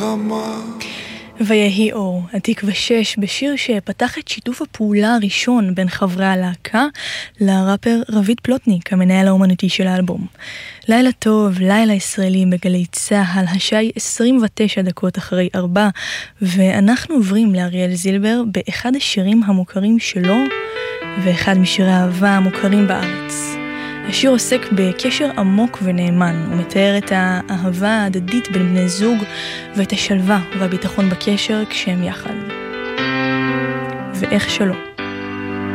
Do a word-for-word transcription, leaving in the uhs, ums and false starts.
ויהי אור, התקווה שש, בשיר שפתח את שיתוף הפעולה הראשון בין חברי הלהקה לראפר רביד פלוטניק, המנהל האומנותי של האלבום. לילה טוב, לילה ישראלי בגלי צהל, השעה עשרים ותשע דקות אחרי ארבע, ואנחנו עוברים לאריאל זילבר באחד השירים המוכרים שלו, ואחד משירי האהבה המוכרים בארץ. השיר עוסק בקשר עמוק ונאמן, הוא מתאר את האהבה ההדדית בין בני זוג ואת השלווה והביטחון בקשר כשהם יחד. ואיך שלא.